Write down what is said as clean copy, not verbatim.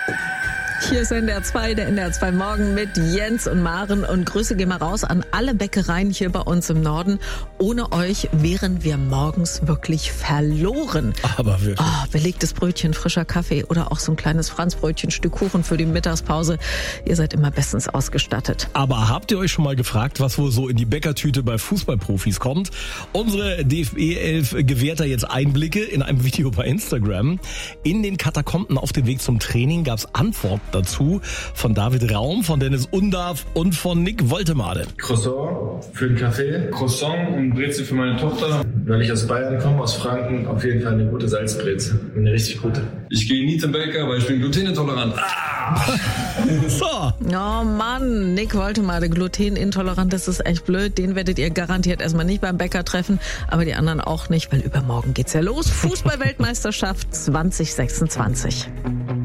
Hier ist NDR 2, der NDR 2 Morgen mit Jens und Maren. Und Grüße gehen mal raus an alle Bäckereien hier bei uns im Norden. Ohne euch wären wir morgens wirklich verloren. Aber wirklich. Oh, belegtes Brötchen, frischer Kaffee oder auch so ein kleines Franzbrötchen, Stück Kuchen für die Mittagspause. Ihr seid immer bestens ausgestattet. Aber habt ihr euch schon mal gefragt, was wohl so in die Bäckertüte bei Fußballprofis kommt? Unsere DFB 11 gewährt da jetzt Einblicke in einem Video bei Instagram. In den Katakomben auf dem Weg zum Training gab es Antworten dazu von David Raum, von Dennis Undarf und von Nick Woltemade. Croissant für den Kaffee, Croissant und Brezel für meine Tochter. Weil ich aus Bayern komme, aus Franken, auf jeden Fall eine gute Salzbrezel. Eine richtig gute. Ich gehe nie zum Bäcker, weil ich bin glutenintolerant. So. Oh Mann, Nick Woltemade, glutenintolerant, das ist echt blöd. Den werdet ihr garantiert erstmal nicht beim Bäcker treffen, aber die anderen auch nicht, weil übermorgen geht's ja los. Fußball-Weltmeisterschaft 2026.